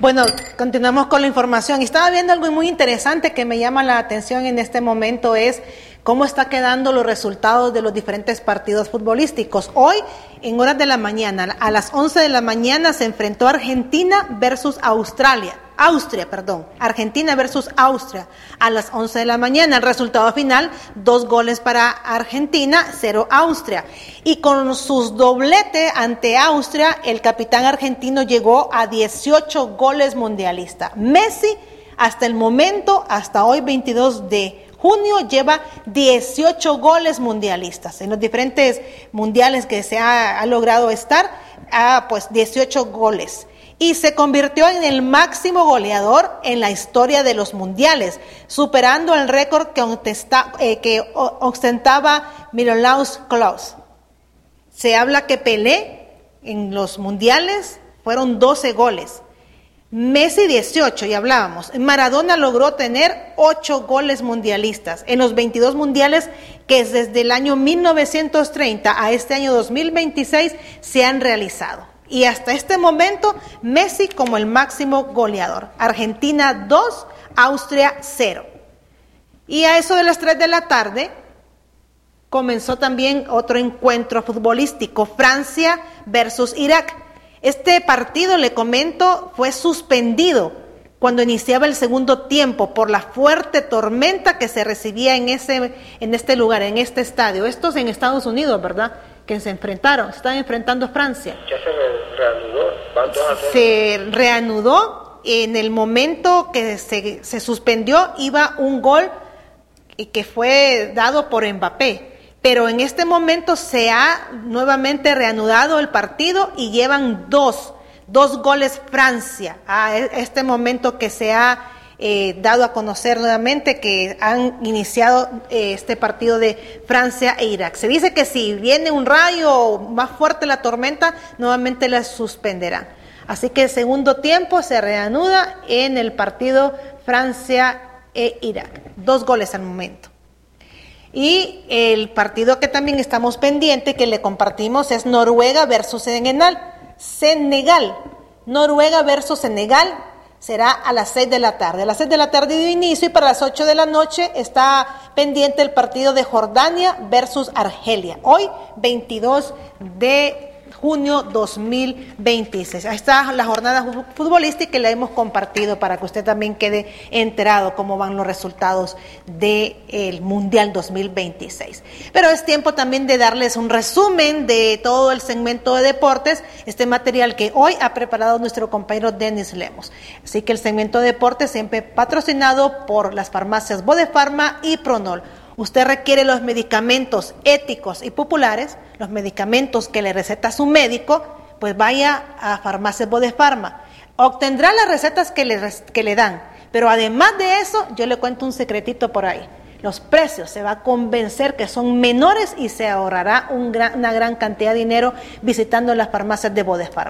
Bueno, continuamos con la información. Estaba viendo algo muy interesante que me llama la atención en este momento, es cómo está quedando los resultados de los diferentes partidos futbolísticos. Hoy, en horas de la mañana, a las 11 de la mañana, se enfrentó Argentina versus Austria, Argentina versus Austria, a las 11 de la mañana. El resultado final, 2 goles para Argentina, 0 Austria. Y con sus dobletes ante Austria, el capitán argentino llegó a 18 goles mundialistas. Messi, hasta el momento, hasta hoy, 22 de junio, lleva 18 goles mundialistas. En los diferentes mundiales que se ha logrado estar, pues 18 goles. Y se convirtió en el máximo goleador en la historia de los mundiales, superando el récord que ostentaba Miroslav Klose. Se habla que Pelé en los mundiales fueron 12 goles. Messi 18, ya hablábamos. Maradona logró tener 8 goles mundialistas en los 22 mundiales que desde el año 1930 a este año 2026 se han realizado. Y hasta este momento, Messi como el máximo goleador. Argentina 2, Austria 0. Y a eso de las 3 de la tarde comenzó también otro encuentro futbolístico, Francia versus Irak. Este partido, le comento, fue suspendido cuando iniciaba el segundo tiempo por la fuerte tormenta que se recibía en este lugar, en este estadio. Estos en Estados Unidos, ¿verdad?, que se están enfrentando a Francia. ¿Ya se reanudó? Se reanudó en el momento que se suspendió, iba un gol que fue dado por Mbappé. Pero en este momento se ha nuevamente reanudado el partido y llevan dos goles Francia. A este momento que se ha dado a conocer nuevamente que han iniciado este partido de Francia e Irak. Se dice que si viene un rayo o más fuerte la tormenta, nuevamente la suspenderán. Así que el segundo tiempo se reanuda en el partido Francia e Irak. 2 goles al momento. Y el partido que también estamos pendientes, que le compartimos, es Noruega versus Senegal. Noruega versus Senegal será a las 6 de la tarde. A las 6 de la tarde dio inicio y para las 8 de la noche está pendiente el partido de Jordania versus Argelia. Hoy, 22 de junio 2026. Ahí está la jornada futbolística que la hemos compartido para que usted también quede enterado cómo van los resultados del Mundial 2026. Pero es tiempo también de darles un resumen de todo el segmento de deportes, este material que hoy ha preparado nuestro compañero Denis Lemos. Así que el segmento de deportes siempre patrocinado por las farmacias Bodefarma y Pronol. Usted requiere los medicamentos éticos y populares, los medicamentos que le receta su médico, pues vaya a Farmacias Bodefarma. Obtendrá las recetas que le dan, pero además de eso, yo le cuento un secretito por ahí. Los precios se va a convencer que son menores y se ahorrará una gran cantidad de dinero visitando las farmacias de Bodefarma.